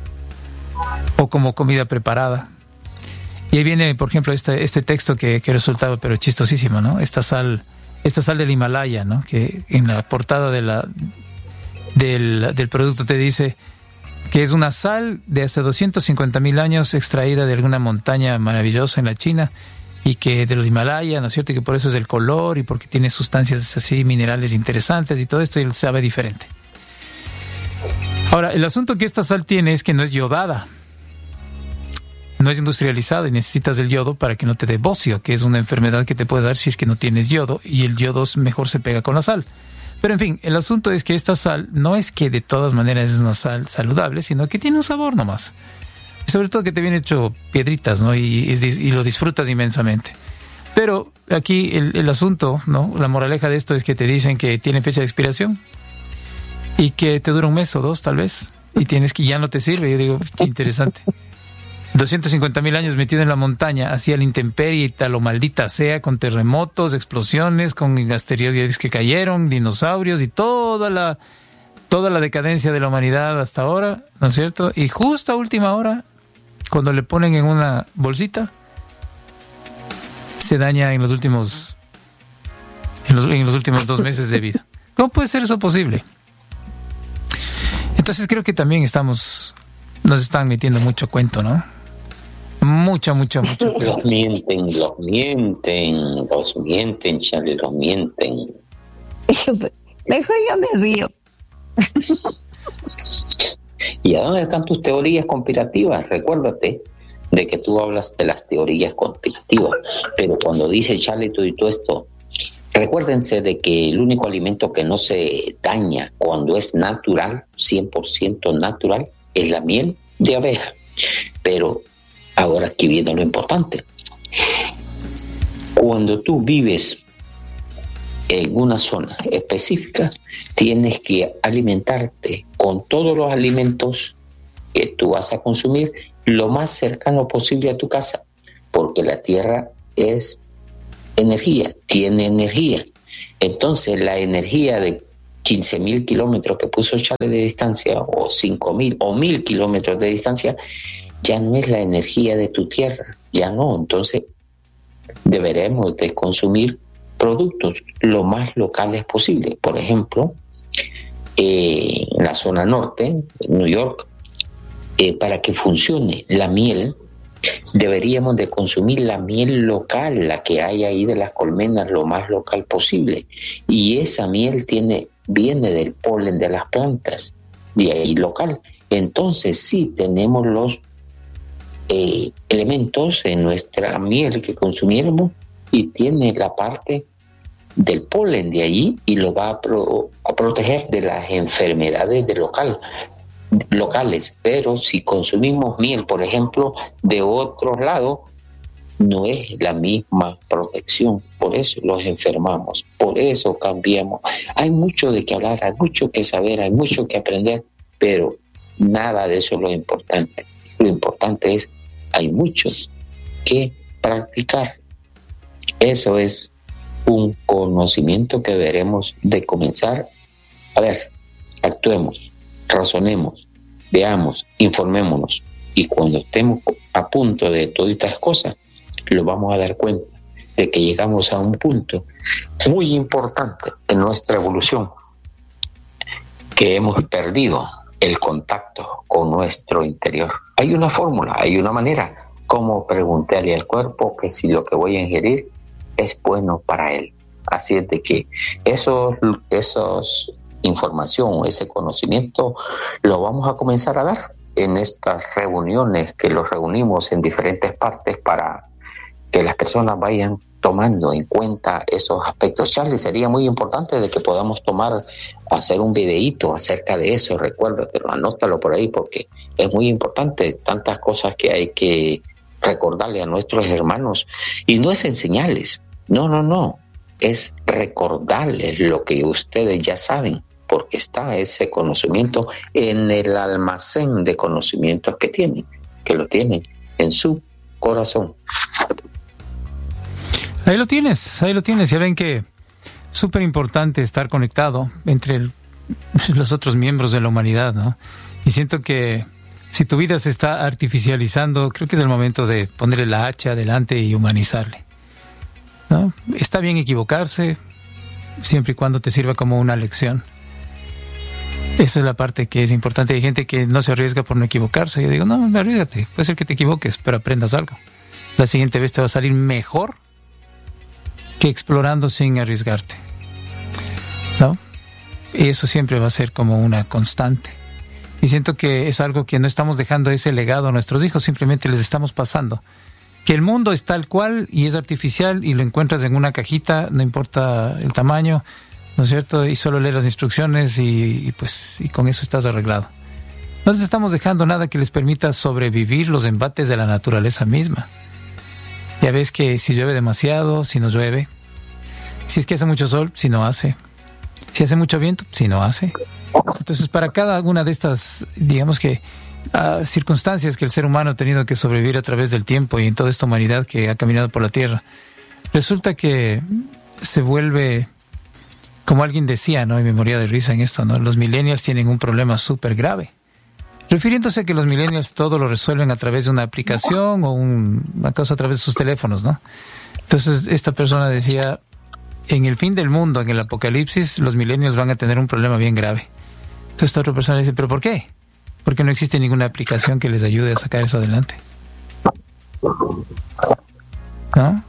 o como comida preparada. Y ahí viene, por ejemplo, este texto que resultaba pero chistosísimo, ¿no? Esta sal del Himalaya, ¿no? Que en la portada del producto te dice que es una sal de hace 250,000 años extraída de alguna montaña maravillosa en la China, y que del Himalaya, ¿no es cierto? Y que por eso es del color y porque tiene sustancias así, minerales interesantes y todo esto, y sabe diferente. Ahora, el asunto que esta sal tiene es que no es yodada, no es industrializada, y necesitas del yodo para que no te dé bocio, que es una enfermedad que te puede dar si es que no tienes yodo, y el yodo mejor se pega con la sal. Pero en fin, el asunto es que esta sal no es que de todas maneras es una sal saludable, sino que tiene un sabor nomás. Y sobre todo que te viene hecho piedritas, ¿no? Y lo disfrutas inmensamente. Pero aquí el asunto, ¿no? La moraleja de esto es que te dicen que tiene fecha de expiración y que te dura un mes o dos tal vez, y tienes que ya no te sirve. Yo digo, qué interesante. 250,000 años metido en la montaña, así a la intemperie y tal, o maldita sea, con terremotos, explosiones, con asteroides que cayeron, dinosaurios y toda la decadencia de la humanidad hasta ahora, ¿no es cierto? Y justo a última hora, cuando le ponen en una bolsita, se daña en los últimos 2 meses de vida. ¿Cómo puede ser eso posible? Entonces creo que también nos están metiendo mucho cuento, ¿no? Mucho cuento. Los mienten, Charlie, los mienten. Mejor yo me río. ¿Y a dónde están tus teorías conspirativas? Recuérdate de que tú hablas de las teorías conspirativas, pero cuando dice Charlie todo y todo esto, recuérdense de que el único alimento que no se daña cuando es natural, 100% natural, es la miel de abeja. Pero ahora aquí viene lo importante. Cuando tú vives en una zona específica, tienes que alimentarte con todos los alimentos que tú vas a consumir lo más cercano posible a tu casa, porque la tierra es energía, tiene energía. Entonces la energía de 15.000 kilómetros que puso Charlie de distancia, o 5.000 o 1.000 kilómetros de distancia, ya no es la energía de tu tierra, ya no. Entonces deberemos de consumir productos lo más locales posible. Por ejemplo, en la zona norte, en New York, para que funcione la miel, deberíamos de consumir la miel local, la que hay ahí de las colmenas, lo más local posible. Y esa miel viene del polen de las plantas, de ahí local. Entonces sí tenemos los elementos en nuestra miel que consumiéramos, y tiene la parte del polen de allí, y lo va a proteger de las enfermedades locales. Pero si consumimos miel, por ejemplo, de otro lado, no es la misma protección. Por eso los enfermamos, por eso cambiamos. Hay mucho de qué hablar, hay mucho que saber, hay mucho que aprender, pero nada de eso es lo importante. Lo importante es, hay mucho que practicar. Eso es un conocimiento que deberemos de comenzar. A ver, actuemos, razonemos, veamos, informémonos, y cuando estemos a punto de todas estas cosas, lo vamos a dar cuenta de que llegamos a un punto muy importante en nuestra evolución, que hemos perdido el contacto con nuestro interior. Hay una fórmula, hay una manera, como preguntarle al cuerpo que si lo que voy a ingerir es bueno para él. Así es de que esos información, ese conocimiento, lo vamos a comenzar a dar en estas reuniones, que los reunimos en diferentes partes para que las personas vayan tomando en cuenta esos aspectos. Charlie, sería muy importante de que podamos hacer un videíto acerca de eso. Recuérdatelo, anótalo por ahí, porque es muy importante, tantas cosas que hay que recordarle a nuestros hermanos, y no es enseñarles, no, es recordarles lo que ustedes ya saben, porque está ese conocimiento en el almacén de conocimientos que lo tienen en su corazón. Ahí lo tienes. Ya ven que es súper importante estar conectado entre los otros miembros de la humanidad, ¿no? Y siento que si tu vida se está artificializando, creo que es el momento de ponerle la hacha adelante y humanizarle, ¿no? Está bien equivocarse, siempre y cuando te sirva como una lección. Esa es la parte que es importante. Hay gente que no se arriesga por no equivocarse. Yo digo, no, arriesgate, puede ser que te equivoques, pero aprendas algo. La siguiente vez te va a salir mejor que explorando sin arriesgarte, ¿no? Y eso siempre va a ser como una constante. Y siento que es algo que no estamos dejando ese legado a nuestros hijos, simplemente les estamos pasando. Que el mundo es tal cual y es artificial y lo encuentras en una cajita, no importa el tamaño, ¿no es cierto? Y solo lees las instrucciones y con eso estás arreglado. No les estamos dejando nada que les permita sobrevivir los embates de la naturaleza misma. Ya ves que si llueve demasiado, si no llueve, si es que hace mucho sol, si no hace, si hace mucho viento, si no hace. Entonces, para cada una de estas, digamos que, circunstancias que el ser humano ha tenido que sobrevivir a través del tiempo y en toda esta humanidad que ha caminado por la Tierra, resulta que se vuelve, como alguien decía, ¿no? Y me moría de risa en esto, ¿no? Los millennials tienen un problema súper grave, refiriéndose a que los millennials todo lo resuelven a través de una aplicación o una cosa a través de sus teléfonos, ¿no? Entonces, esta persona decía, en el fin del mundo, en el apocalipsis, los millennials van a tener un problema bien grave. Entonces, esta otra persona dice, ¿pero por qué? Porque no existe ninguna aplicación que les ayude a sacar eso adelante, ¿no?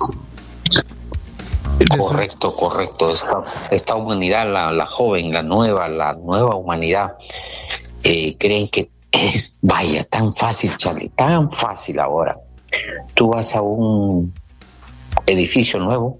Correcto. Esta humanidad, la joven, la nueva humanidad, creen que vaya tan fácil, Charlie, tan fácil ahora. Tú vas a un edificio nuevo,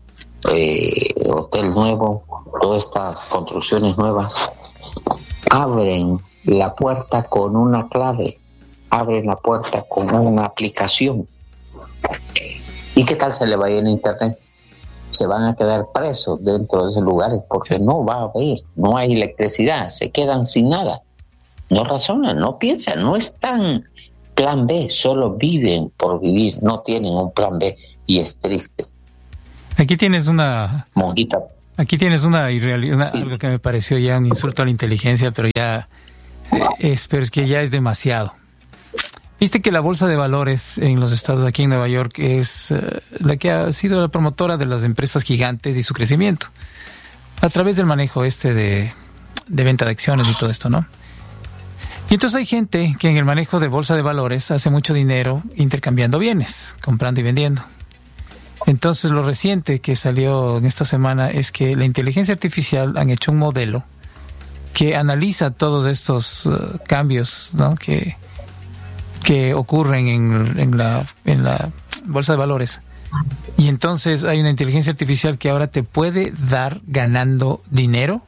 hotel nuevo, todas estas construcciones nuevas, abren la puerta con una clave, abren la puerta con una aplicación. ¿Y qué tal se le va a ir en internet? Se van a quedar presos dentro de esos lugares porque no va a haber, no hay electricidad, se quedan sin nada. No razonan, no piensan, no están plan B, solo viven por vivir, no tienen un plan B, y es triste. Aquí tienes una... Monjita. Aquí tienes una irrealidad, sí. Algo que me pareció ya un insulto a la inteligencia, pero es que ya es demasiado. Viste que la bolsa de valores en los estados, aquí en Nueva York, es la que ha sido la promotora de las empresas gigantes y su crecimiento, a través del manejo de venta de acciones y todo esto, ¿no? Y entonces hay gente que en el manejo de bolsa de valores hace mucho dinero intercambiando bienes, comprando y vendiendo. Entonces lo reciente que salió en esta semana es que la inteligencia artificial han hecho un modelo que analiza todos estos cambios, ¿no?, que ocurren en la bolsa de valores. Y entonces hay una inteligencia artificial que ahora te puede dar ganando dinero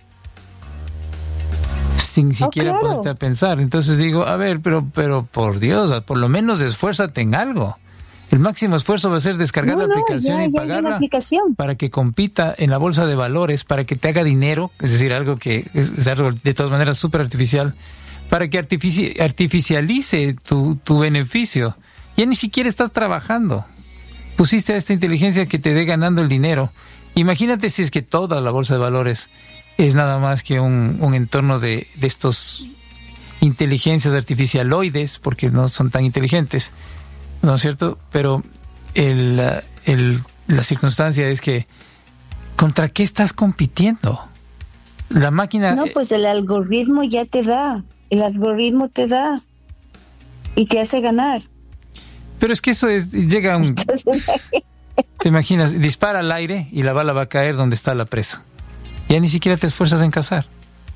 sin siquiera ponerte a pensar. Entonces digo, a ver, pero por Dios, por lo menos esfuérzate en algo. El máximo esfuerzo va a ser descargar la aplicación y pagarla para que compita en la bolsa de valores, para que te haga dinero, es decir, algo que es algo de todas maneras súper artificial, para que artificialice tu beneficio. Ya ni siquiera estás trabajando. Pusiste a esta inteligencia que te dé ganando el dinero. Imagínate si es que toda la bolsa de valores es nada más que un entorno de estos inteligencias artificialoides, porque no son tan inteligentes, ¿no es cierto? Pero la circunstancia es que ¿contra qué estás compitiendo? La máquina... No, pues el algoritmo ya te da. El algoritmo te da y te hace ganar. Pero es que eso llega a un... ¿Te imaginas? Dispara al aire y la bala va a caer donde está la presa. Ya ni siquiera te esfuerzas en cazar.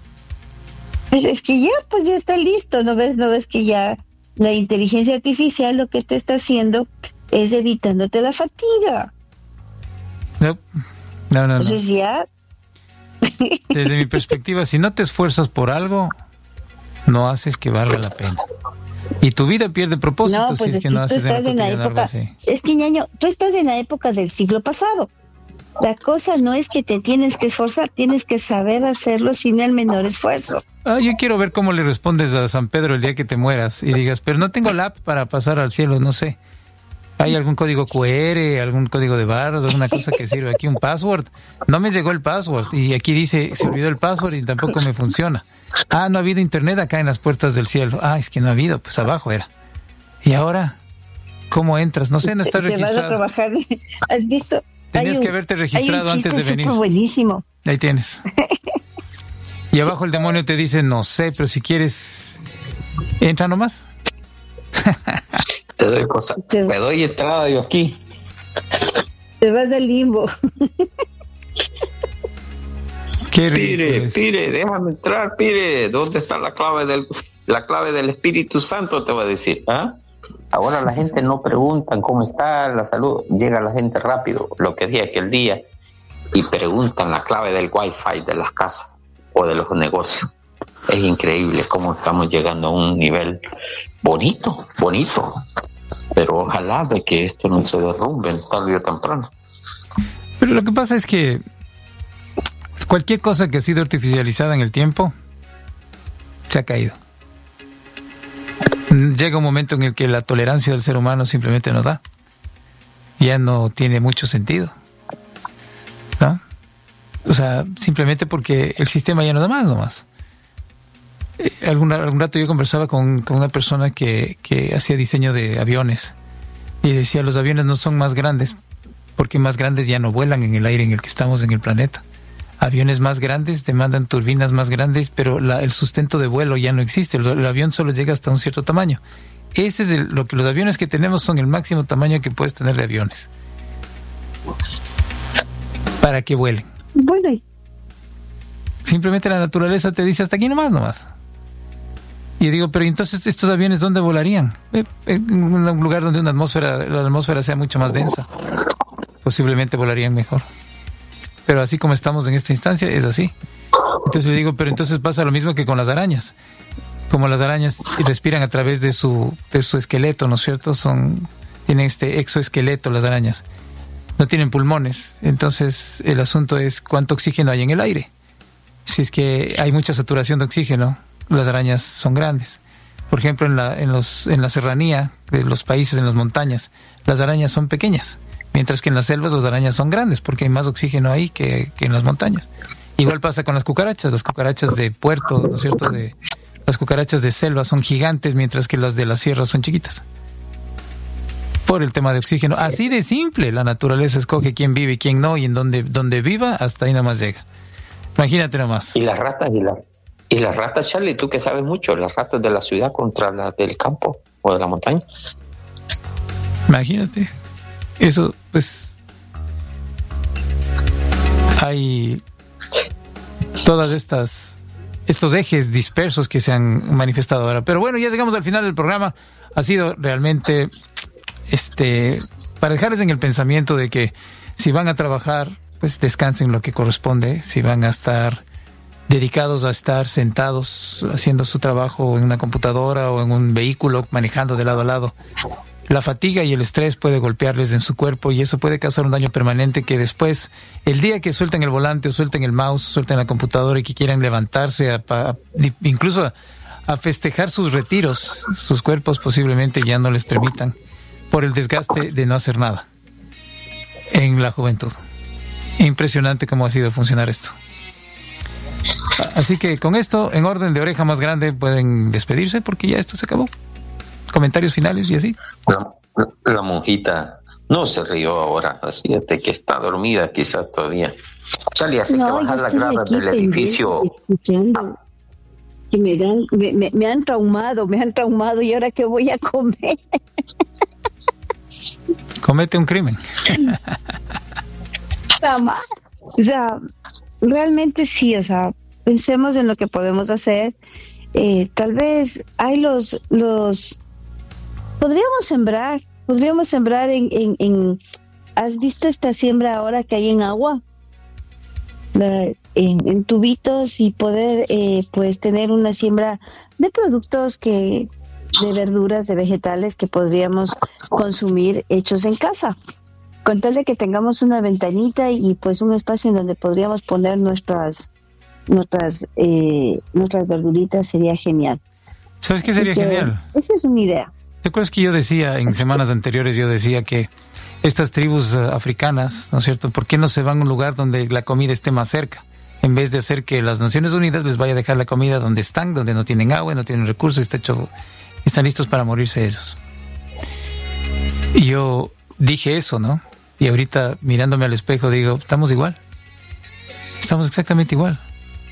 Pues es que ya está listo. ¿No ves que ya la inteligencia artificial lo que te está haciendo es evitándote la fatiga? No. Entonces ya... Desde mi perspectiva, si no te esfuerzas por algo, no haces que valga la pena. Y tu vida pierde propósito, pues si es que no haces en la cotidiana algo así. Es que, ñaño, tú estás en la época del siglo pasado. La cosa no es que te tienes que esforzar, tienes que saber hacerlo sin el menor esfuerzo. Yo quiero ver cómo le respondes a San Pedro el día que te mueras y digas, pero no tengo la app para pasar al cielo, no sé. ¿Hay algún código QR, algún código de barras, alguna cosa que sirve aquí? ¿Un password? No me llegó el password y aquí dice, se olvidó el password y tampoco me funciona. No ha habido internet acá en las puertas del cielo. Es que no ha habido, pues abajo era. ¿Y ahora? ¿Cómo entras? No sé, no está registrado. Te vas a trabajar. ¿Has visto? Tenías que haberte registrado antes de venir. Buenísimo. Ahí tienes. Y abajo el demonio te dice, no sé, pero si quieres, entra nomás. Te doy entrada yo aquí. Te vas al limbo. Qué ridículo. Pire, déjame entrar, Pire. ¿Dónde está la clave del Espíritu Santo? Te va a decir. Ahora la gente no pregunta cómo está la salud. Llega la gente rápido, lo que dije aquel día, y preguntan la clave del Wi-Fi de las casas o de los negocios. Es increíble cómo estamos llegando a un nivel bonito, pero ojalá de que esto no se derrumbe tarde o temprano. Pero lo que pasa es que cualquier cosa que ha sido artificializada en el tiempo se ha caído. Llega un momento en el que la tolerancia del ser humano simplemente no da. Ya no tiene mucho sentido, ¿no? O sea, simplemente porque el sistema ya no da más nomás. Algún rato yo conversaba con una persona que hacía diseño de aviones y decía, los aviones no son más grandes porque más grandes ya no vuelan en el aire en el que estamos en el planeta. Aviones más grandes demandan turbinas más grandes, pero el sustento de vuelo ya no existe. El avión solo llega hasta un cierto tamaño. Ese es lo que los aviones que tenemos son el máximo tamaño que puedes tener de aviones para que vuelen. Bueno. Simplemente la naturaleza te dice hasta aquí nomás. Y yo digo, pero entonces estos aviones ¿dónde volarían? En un lugar donde la atmósfera sea mucho más densa. Posiblemente volarían mejor. Pero así como estamos en esta instancia, es así. Entonces le digo, pero entonces pasa lo mismo que con las arañas. Como las arañas respiran a través de su esqueleto, ¿no es cierto? Tienen este exoesqueleto las arañas. No tienen pulmones. Entonces el asunto es cuánto oxígeno hay en el aire. Si es que hay mucha saturación de oxígeno, las arañas son grandes. Por ejemplo, en la serranía de los países, en las montañas, las arañas son pequeñas. Mientras que en las selvas las arañas son grandes porque hay más oxígeno ahí que en las montañas. Igual pasa con las cucarachas de puerto, ¿no es cierto? Las cucarachas de selva son gigantes, mientras que las de la sierra son chiquitas. Por el tema de oxígeno. Así de simple, la naturaleza escoge quién vive y quién no, y en donde viva, hasta ahí nomás llega. Imagínate nomás. Y las ratas, Charlie, tú que sabes mucho, las ratas de la ciudad contra las del campo o de la montaña. Imagínate. Eso, pues, hay todas estos ejes dispersos que se han manifestado ahora. Pero bueno, ya llegamos al final del programa. Ha sido realmente para dejarles en el pensamiento de que si van a trabajar, pues descansen lo que corresponde. Si van a estar dedicados a estar sentados haciendo su trabajo en una computadora o en un vehículo manejando de lado a lado, la fatiga y el estrés puede golpearles en su cuerpo y eso puede causar un daño permanente que después, el día que suelten el volante o suelten el mouse, suelten la computadora y que quieran levantarse incluso a festejar sus retiros, sus cuerpos posiblemente ya no les permitan por el desgaste de no hacer nada en la juventud. Impresionante cómo ha sido funcionar esto. Así que con esto, en orden de oreja más grande, pueden despedirse porque ya esto se acabó. Comentarios finales y así. La monjita no se rió ahora, así de que está dormida quizás todavía. Charlie, hace que bajar las gradas del edificio. Escuchando que me han traumado y ahora qué voy a comer. Comete un crimen. O sea, realmente sí, o sea, pensemos en lo que podemos hacer. Tal vez hay los podríamos sembrar en ¿has visto esta siembra ahora que hay en agua? En tubitos y poder pues tener una siembra de productos de verduras, de vegetales que podríamos consumir hechos en casa. Con tal de que tengamos una ventanita y pues un espacio en donde podríamos poner nuestras verduritas, sería genial. ¿Sabes qué sería genial? Esa es una idea. ¿Te acuerdas que yo decía en semanas anteriores, que estas tribus africanas, ¿no es cierto? ¿Por qué no se van a un lugar donde la comida esté más cerca? En vez de hacer que las Naciones Unidas les vaya a dejar la comida donde están, donde no tienen agua, no tienen recursos, están listos para morirse ellos. Y yo dije eso, ¿no? Y ahorita mirándome al espejo digo, estamos igual. Estamos exactamente igual.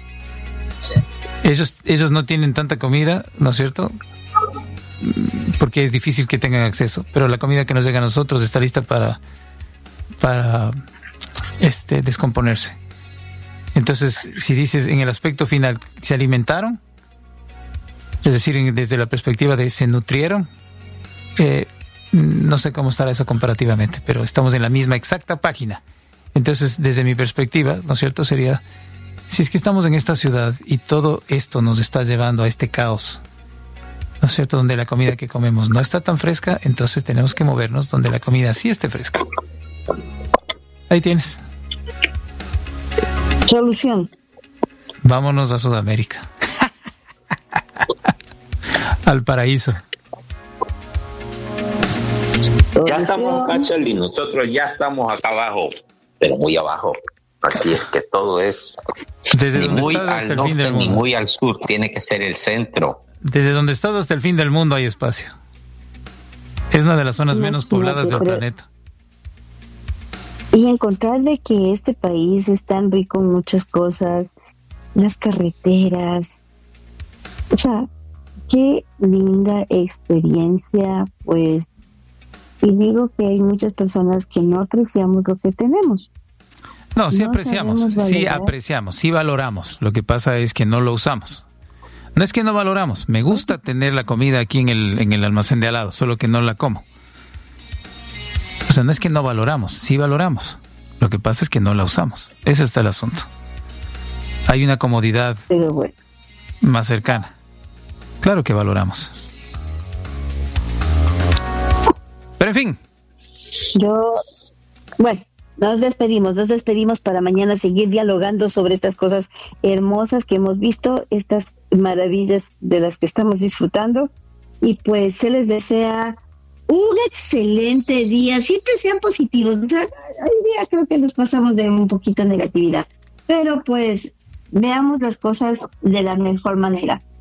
Ellos no tienen tanta comida, ¿no es cierto? Porque es difícil que tengan acceso, pero la comida que nos llega a nosotros está lista para descomponerse. Entonces, si dices en el aspecto final, ¿se alimentaron? Es decir, desde la perspectiva de ¿se nutrieron? No sé cómo estará eso comparativamente, pero estamos en la misma exacta página. Entonces, desde mi perspectiva, ¿no es cierto? Sería, si es que estamos en esta ciudad y todo esto nos está llevando a este caos, ¿no es cierto? Donde la comida que comemos no está tan fresca, entonces tenemos que movernos donde la comida sí esté fresca. Ahí tienes. Solución. Vámonos a Sudamérica. Al paraíso. Ya estamos acá, Charlie, nosotros ya estamos acá abajo, pero muy abajo. Así es que todo es desde ni donde muy estás hasta al el norte fin del ni mundo. muy al sur, tiene que ser el centro. Desde donde estás hasta el fin del mundo hay espacio. Es una de las zonas menos pobladas del planeta. Y encontrar de que este país es tan rico en muchas cosas, las carreteras, o sea, qué linda experiencia, pues, y digo que hay muchas personas que no apreciamos lo que tenemos. No, sí apreciamos, sí valoramos. Lo que pasa es que no lo usamos. No es que no valoramos. Me gusta tener la comida aquí en el almacén de al lado, solo que no la como. O sea, no es que no valoramos, sí valoramos. Lo que pasa es que no la usamos. Ese está el asunto. Hay una comodidad más cercana. Claro que valoramos. Pero en fin. Nos despedimos para mañana seguir dialogando sobre estas cosas hermosas que hemos visto, estas maravillas de las que estamos disfrutando, y pues se les desea un excelente día, siempre sean positivos. O sea, hoy día creo que nos pasamos de un poquito de negatividad, pero pues veamos las cosas de la mejor manera.